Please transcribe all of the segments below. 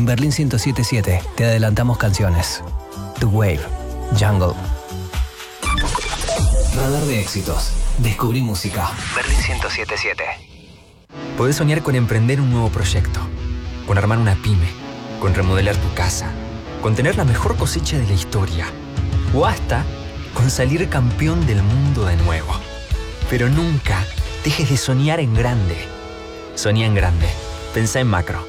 En Berlín 107.7 te adelantamos canciones. The Wave, Jungle. Radar de éxitos. Descubrí música. Berlín 107.7. Podés soñar con emprender un nuevo proyecto, con armar una pyme, con remodelar tu casa, con tener la mejor cosecha de la historia, o hasta con salir campeón del mundo de nuevo. Pero nunca dejes de soñar en grande. Soñá en grande. Pensá en macro.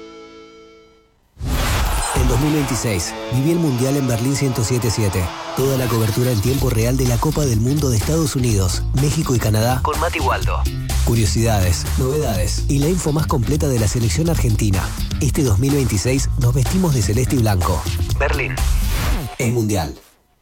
En 2026, viví el Mundial en Berlín 107.7. Toda la cobertura en tiempo real de la Copa del Mundo de Estados Unidos, México y Canadá con Mati Waldo. Curiosidades, novedades y la info más completa de la selección argentina. Este 2026 nos vestimos de celeste y blanco. Berlín. El Mundial.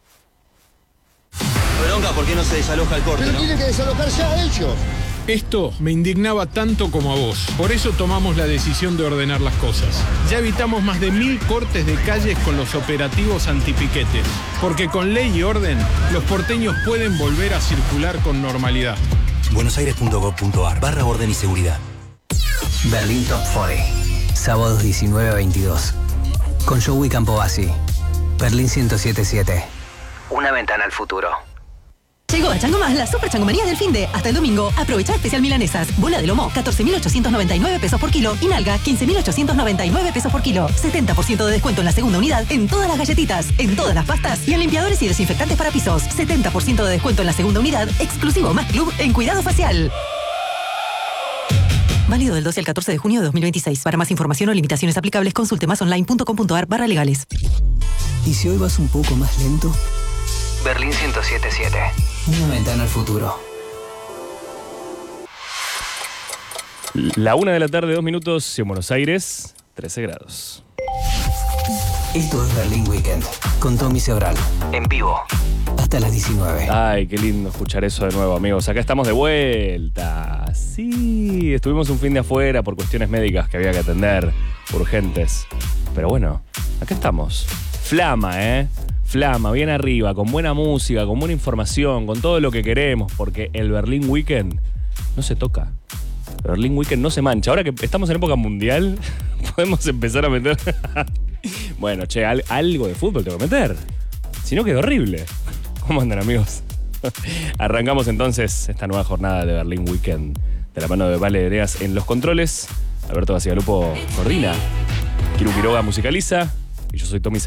Bronca, ¿por qué no se desaloja el corte, Pero tiene que desalojar ya a ellos. Esto me indignaba tanto como a vos. Por eso tomamos la decisión de ordenar las cosas. Ya evitamos más de 1000 cortes de calles con los operativos antipiquetes. Porque con ley y orden, los porteños pueden volver a circular con normalidad. buenosaires.gov.ar/orden y seguridad. Berlín Top 40. Sábados 19 a 22. Con Joey Campobasi. Berlín 107.7. Una ventana al futuro. Llegó a Chango Más la super changomería del finde. Hasta el domingo, aprovecha especial milanesas. Bola de lomo, 14.899 pesos por kilo. Y nalga, 15.899 pesos por kilo. 70% de descuento en la segunda unidad en todas las galletitas, en todas las pastas y en limpiadores y desinfectantes para pisos. 70% de descuento en la segunda unidad, exclusivo Más Club en cuidado facial. Válido del 12 al 14 de junio de 2026. Para más información o limitaciones aplicables, consulte masonline.com.ar/legales. ¿Y si hoy vas un poco más lento? Berlín 107.7. Una ventana al futuro. La 1 de la tarde, 2 minutos, en Buenos Aires, 13 grados. Esto es Berlín Weekend, con Tommy Sebral. En vivo. Hasta las 19. Ay, qué lindo escuchar eso de nuevo, amigos. Acá estamos de vuelta. Sí, estuvimos un fin de afuera por cuestiones médicas que había que atender, urgentes. Pero bueno, acá estamos. Flama, Flama, bien arriba, con buena música, con buena información, con todo lo que queremos, porque el Berlín Weekend no se toca. El Berlín Weekend no se mancha. Ahora que estamos en época mundial, podemos empezar a meter... Bueno, che, algo de fútbol tengo que meter. Si no, quedó horrible. ¿Cómo andan, amigos? Arrancamos entonces esta nueva jornada de Berlín Weekend de la mano de Vale Eneas en los controles. Alberto Bacigalupo coordina. Kiru Quiroga musicaliza. Y yo soy Tommy